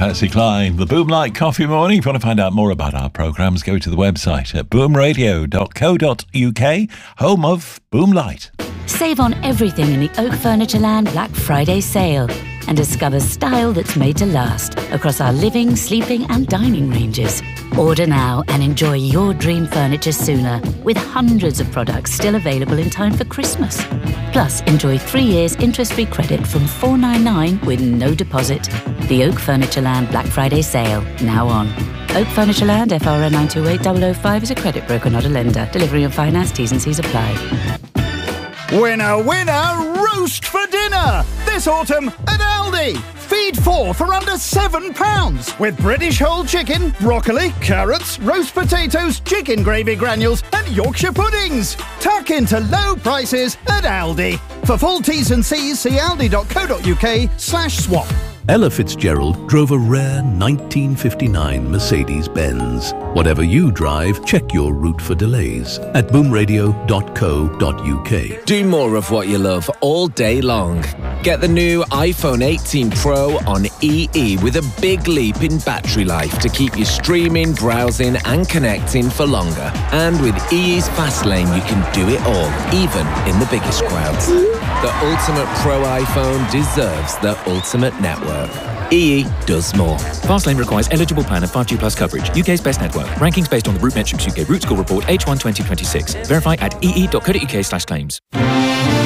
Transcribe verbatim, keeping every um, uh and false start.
Patsy Cline, the Boom Light Coffee Morning. If you want to find out more about our programmes, go to the website at boom radio dot co dot uk, home of Boom Light. Save on everything in the Oak Furnitureland Black Friday sale and discover style that's made to last across our living, sleeping and dining ranges. Order now and enjoy your dream furniture sooner, with hundreds of products still available in time for Christmas. Plus, enjoy three years interest-free credit from four ninety-nine with no deposit. The Oak Furnitureland Black Friday sale, now on. Oak Furnitureland, F R N nine two eight zero zero five is a credit broker, not a lender. Delivery and finance, T's and C's apply. Winner, winner, roast for dinner! This autumn at Aldi. Feed four for under seven pounds with British whole chicken, broccoli, carrots, roast potatoes, chicken gravy granules and Yorkshire puddings. Tuck into low prices at Aldi. For full T's and C's, see aldi dot co dot uk slash swap. Ella Fitzgerald drove a rare nineteen fifty-nine Mercedes-Benz. Whatever you drive, check your route for delays at boom radio dot co dot uk. Do more of what you love all day long. Get the new iPhone eighteen Pro on E E with a big leap in battery life to keep you streaming, browsing and connecting for longer. And with E E's Fast Lane, you can do it all, even in the biggest crowds. The ultimate Pro iPhone deserves the ultimate network. E E does more. Fastlane requires eligible plan and five G plus coverage. U K's best network. Rankings based on the Root Metrics U K Root Score Report H one twenty twenty-six. Verify at e e dot co dot uk slash claims.